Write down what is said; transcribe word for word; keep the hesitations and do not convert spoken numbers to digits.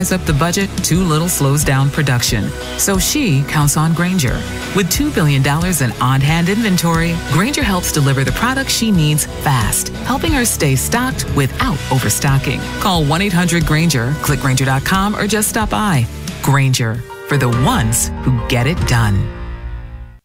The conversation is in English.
up the budget, too little slows down production. So she counts on Grainger. With two billion dollars in on-hand inventory, Grainger helps deliver the products she needs fast, helping her stay stocked without overstocking. Call one eight hundred Grainger, click Grainger dot com, or just stop by. Grainger, for the ones who get it done.